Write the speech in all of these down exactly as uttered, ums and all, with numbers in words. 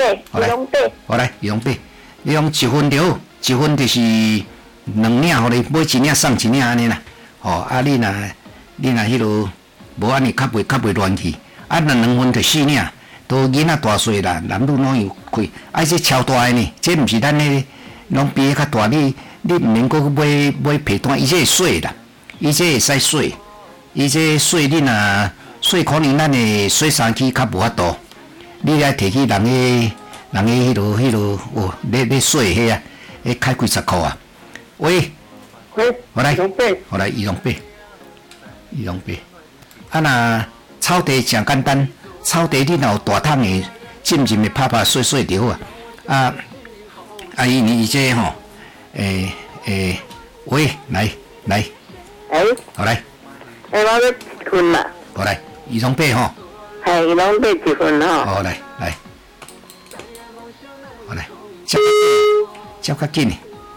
好来， 龙八， 好来，移动八，你用一分就好，一分就是两领，互你买一领送一领安尼啦。吼、哦，啊你若你若迄落无安尼较袂较袂乱去，啊若两分就四领，都囡仔大细啦，男女拢有开，啊这超大个呢，这毋是咱迄拢比较大，你你毋免搁买买皮单，伊这会水啦，伊这会使水，伊这水你若水可能咱的水衫机较无法度，你来摕去人个人个迄落迄落哦，咧咧水迄啊，迄开几十箍啊，喂。 喂， 好来， 龙八， 好来，移动八，移动八。啊，那草地真简单，草地你若有大桶的，浸浸的拍拍碎碎就好啊。啊，啊，伊伊这吼，诶诶，喂，来来， 哎， 好来， 哎，我要困嘛， 好来，移动八吼， 系龙八一份吼， 好来来，好来，接接较紧的。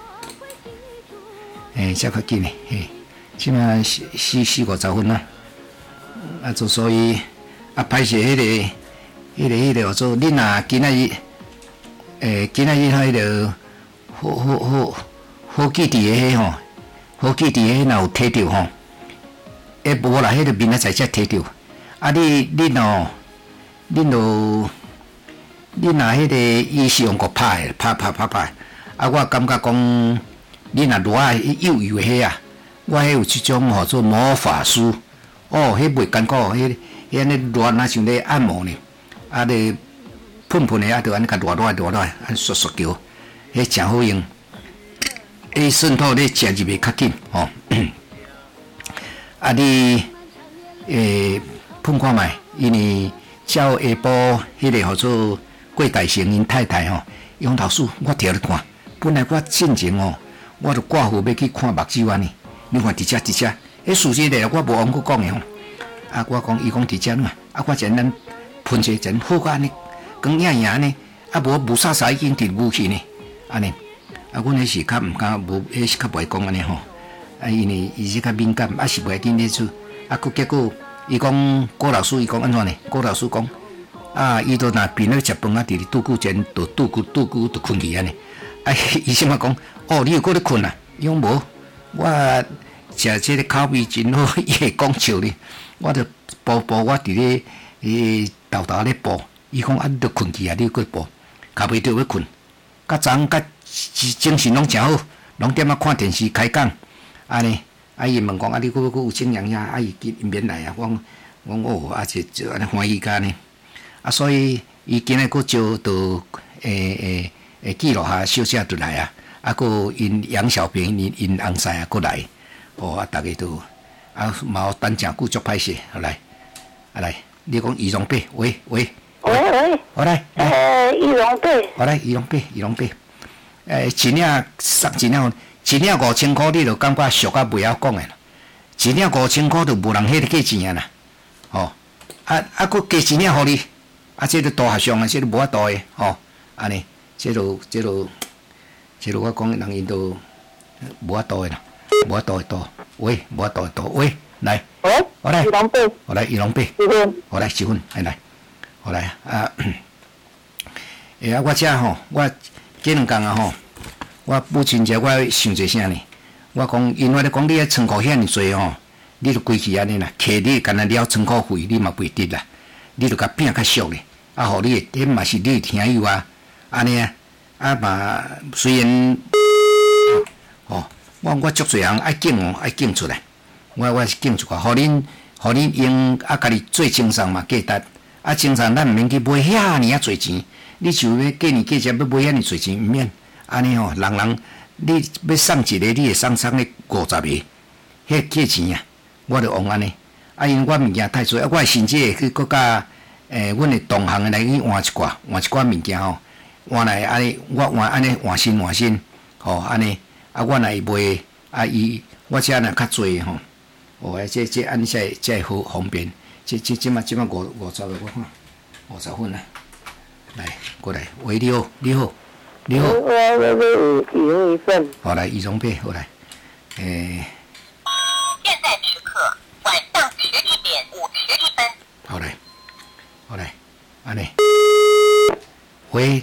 诶，才较紧诶，嘿，即摆四四四五十分啦，啊，就所以啊，歹势迄个、迄个、迄个，叫做恁若今仔日，诶，今仔日迄个好好好好记伫诶迄吼，好记伫诶若有摕着吼，诶无啦，迄个明仔载才摕着，啊，你恁哦，恁就恁若迄个伊是用个拍诶，拍拍拍拍，啊，我感觉讲。你若热啊，幼幼的迄啊，我迄有即种吼做魔法师，哦，迄袂艰苦，迄迄安尼热若像咧按摩呢，啊咧喷喷的啊，着安尼甲热热热热，安刷刷叫，迄真好用，迄渗透咧食入去较紧吼。啊，你诶喷看觅，因为照下晡迄个号做郭大成因太太吼，杨老师，我摕咧看，本来我进前哦。我著挂号要去看目睭安尼，你看伫遮伫遮，迄事实咧我无往过讲诶吼。啊，我讲伊讲伫遮嘛，啊，我简单喷一阵好个安尼，光影影安尼，啊无无啥啥已经伫武去呢，安尼。啊，阮迄是较毋敢无，迄是较袂讲安尼吼。啊，因为伊是较敏感，啊是袂紧咧做。啊，佮结果伊讲郭老师伊讲安怎呢？郭老师讲，啊，伊都若病咧食饭啊，伫咧拄久前都拄久拄久就困去安尼。啊，医生啊讲。哦，你有搁咧困啊？伊讲无，我食即个口味真好，伊会讲笑咧。我著补补，我伫咧诶豆豆咧补。伊讲啊，你著困去啊，你搁补，卡袂着要困。甲昨昏甲精神拢诚好，拢踮啊看电视开讲，安尼。啊，伊问讲啊，你搁搁有正样呀？啊，伊伊免来啊。我讲我讲哦，啊就就安尼欢喜甲呢。啊，所以伊今日搁招到诶诶诶记录下小姐就来啊。啊，个因杨小平、因因翁婿啊，过来，哦，啊，逐个都啊，嘛有等诚久足歹势，好来，啊来，你讲移动八，喂喂， 喂喂， 好来， 诶，移动八， 好来，移动八，移动八，诶，一领送一领，一领五千箍，你就感觉俗啊，袂晓讲诶啦，一领五千箍就无人迄个价钱啊啦，吼，啊啊，佫加一领互你，啊，这个大学上啊，这个无法度诶，吼，安尼，这个这个。即落我讲，人因都无法度诶啦，无法度会多，喂，无法度会多，喂，来， 喂， 好来， 移动八， 好来，移动八， 一份， 好来，一份，来来，好来啊，诶啊，我遮吼，我这两工啊吼，我母亲节我想一啥呢？我讲，因为咧讲你迄仓库遐尼济吼，你著规去安尼啦，摕你干那了仓库费，你嘛袂得啦，你著甲拼较俗咧，啊，互你，迄嘛是你听友啊，安尼啊。啊嘛，虽然，哦，我我足侪人爱拣哦，爱拣出来，我我是拣出来，互恁互恁用啊，家己做精算嘛，价值啊，精算咱毋免去买遐尼啊侪钱，你就要过年过节要买遐尼侪钱，毋免，安尼吼，人人你要送一个，你会送送咧五十个，迄价钱啊，我著往安尼，啊，因为我物件太多，啊，我甚至会去搁甲诶，阮诶同行来去换一寡，换一寡物件吼。换来安尼，我换安尼换新换新，吼安尼，啊我若会卖，啊伊我遮若较济吼，哦，这这安尼才会才会好方便。这这即马即马五五十个我看，五十分啊，来过来，喂你好，你好，你好， 我我我有几号一份？ 好来，移动八，好来，诶、